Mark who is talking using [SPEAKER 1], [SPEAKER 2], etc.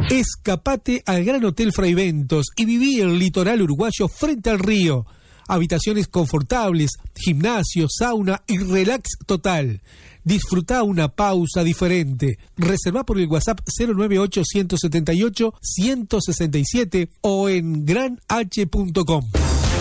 [SPEAKER 1] Escapate al Gran Hotel Fraiventos y viví el litoral uruguayo frente al río. Habitaciones confortables, gimnasio, sauna y relax total. Disfrutá una pausa diferente. Reservá por el WhatsApp 098-178-167 o en granh.com.